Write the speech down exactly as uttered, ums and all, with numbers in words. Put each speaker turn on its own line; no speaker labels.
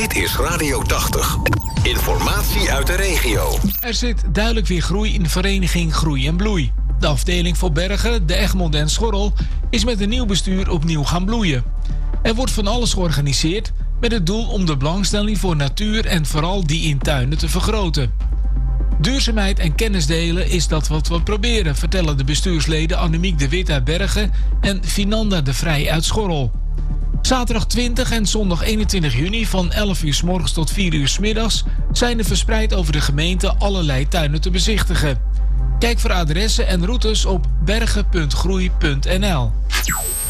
Dit is Radio tachtig. Informatie uit de regio.
Er zit duidelijk weer groei in de vereniging Groei en Bloei. De afdeling voor Bergen, de Egmond en Schorrel is met een nieuw bestuur opnieuw gaan bloeien. Er wordt van alles georganiseerd met het doel om de belangstelling voor natuur en vooral die in tuinen te vergroten. Duurzaamheid en kennis delen is dat wat we proberen, vertellen de bestuursleden Annemiek de Wit uit Bergen en Finanda de Vrij uit Schorrel. Zaterdag twintig en zondag eenentwintig juni van elf uur 's morgens tot vier uur 's middags zijn er verspreid over de gemeente allerlei tuinen te bezichtigen. Kijk voor adressen en routes op bergen punt groei punt n l.